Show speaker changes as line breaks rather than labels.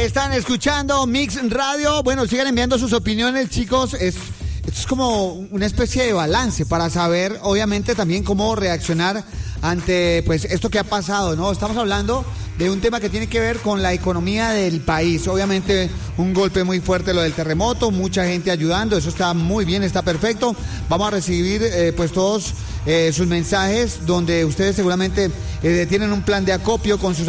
Están escuchando Mix Radio. Bueno, sigan enviando sus opiniones, chicos. Es como una especie de balance para saber, obviamente, también cómo reaccionar ante pues esto que ha pasado, ¿no? Estamos hablando de un tema que tiene que ver con la economía del país. Obviamente un golpe muy fuerte lo del terremoto, mucha gente ayudando, eso está muy bien, está perfecto. Vamos a recibir pues todos sus mensajes donde ustedes seguramente tienen un plan de acopio con sus